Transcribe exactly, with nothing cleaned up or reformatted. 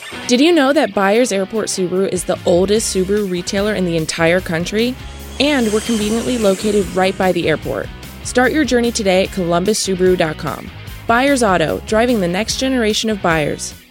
Did you know that Byers Airport Subaru is the oldest Subaru retailer in the entire country? And we're conveniently located right by the airport. Start your journey today at columbus subaru dot com. Byers Auto, driving the next generation of buyers.